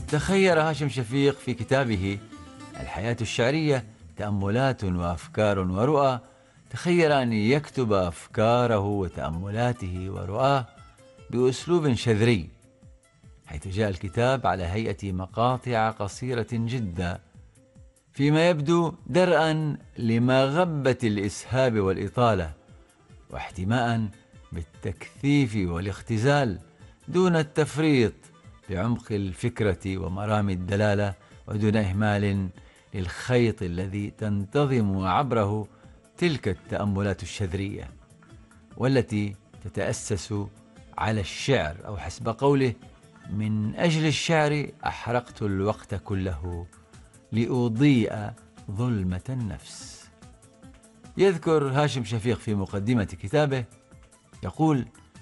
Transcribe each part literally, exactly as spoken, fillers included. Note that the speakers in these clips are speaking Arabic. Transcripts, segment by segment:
تخير هاشم شفيق في كتابه الحياة الشعرية تأملات وأفكار ورؤى، تخير أن يكتب أفكاره وتأملاته ورؤاه بأسلوب شذري، حيث جاء الكتاب على هيئة مقاطع قصيرة جدا، فيما يبدو درءا لمغبة الإسهاب والإطالة، واحتماء بالتكثيف والاختزال دون التفريط بعمق الفكرة ومرام الدلالة، ودون إهمال للخيط الذي تنتظم عبره تلك التأملات الشذرية، والتي تتأسس على الشعر، أو حسب قوله: من أجل الشعر أحرقت الوقت كله لأضيء ظلمة النفس. يذكر هاشم شفيق في مقدمة كتابه يقول: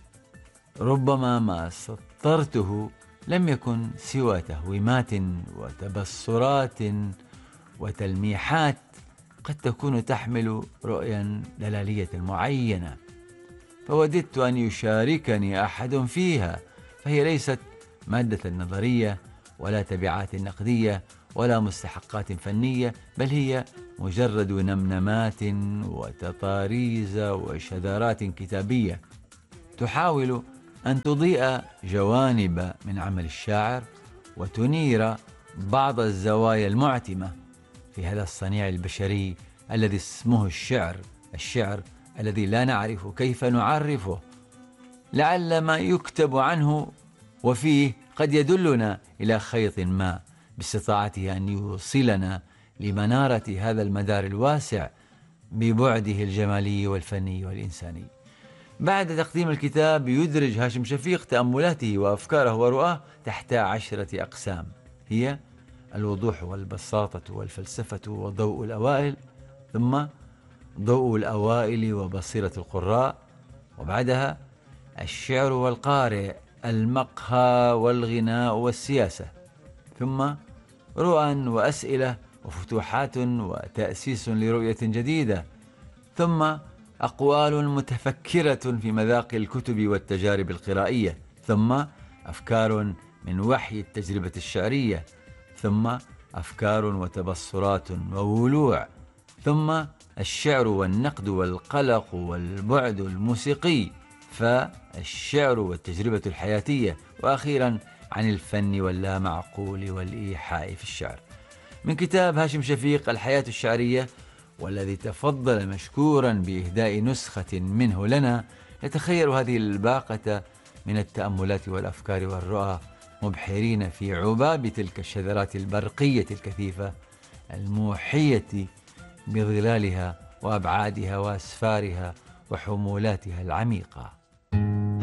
ربما ما سطرته لم يكن سوى تهويمات وتبصرات وتلميحات قد تكون تحمل رؤيا دلالية معينة، فوددت أن يشاركني أحد فيها، فهي ليست مادة نظرية ولا تبعات نقدية ولا مستحقات فنية، بل هي مجرد نمنمات وتطاريز وشذرات كتابية تحاول أن تضيء جوانب من عمل الشاعر وتنير بعض الزوايا المعتمة في هذا الصنيع البشري الذي اسمه الشعر، الشعر الذي لا نعرف كيف نعرفه، لعل ما يكتب عنه وفيه قد يدلنا إلى خيط ما باستطاعته أن يوصلنا لمنارة هذا المدار الواسع ببعده الجمالي والفني والإنساني. بعد تقديم الكتاب يدرج هاشم شفيق تأملاته وأفكاره ورؤاه تحت عشرة أقسام، هي الوضوح والبساطة والفلسفة وضوء الأوائل، ثم ضوء الأوائل وبصيرة القراء، وبعدها الشعر والقارئ، المقهى والغناء والسياسة، ثم رؤى وأسئلة وفتوحات وتأسيس لرؤية جديدة، ثم أقوال متفكرة في مذاق الكتب والتجارب القرائية، ثم أفكار من وحي التجربة الشعرية، ثم أفكار وتبصرات وولوع، ثم الشعر والنقد والقلق والبعد الموسيقي، فالشعر والتجربة الحياتية، وأخيرا عن الفن واللا معقول والإيحاء في الشعر. من كتاب هاشم شفيق الحياة الشعرية، والذي تفضل مشكورا بإهداء نسخة منه لنا، نتخيل هذه الباقة من التأملات والأفكار والرؤى، مبحرين في عباب تلك الشذرات البرقية الكثيفة الموحية بظلالها وأبعادها وأسفارها وحمولاتها العميقة.